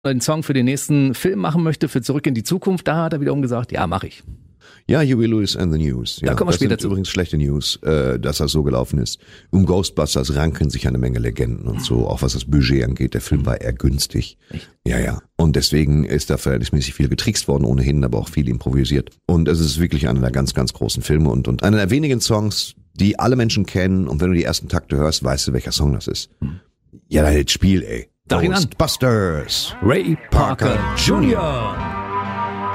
einen Song für den nächsten Film machen möchte, für Zurück in die Zukunft, da hat er wiederum gesagt, ja, mache ich. Ja, Huey Lewis and the News. Ja, da kommen wir später zu. Übrigens schlechte News, dass das so gelaufen ist. Um Ghostbusters ranken sich eine Menge Legenden und so, auch was das Budget angeht. Der Film war eher günstig. Echt? Ja. Und deswegen ist da verhältnismäßig viel getrickst worden ohnehin, aber auch viel improvisiert. Und es ist wirklich einer der ganz, ganz großen Filme und einer der wenigen Songs, die alle Menschen kennen. Und wenn du die ersten Takte hörst, weißt du, welcher Song das ist. Ja, dann das Spiel, ey. Sag ihn an. Ghostbusters. Ray Parker Jr.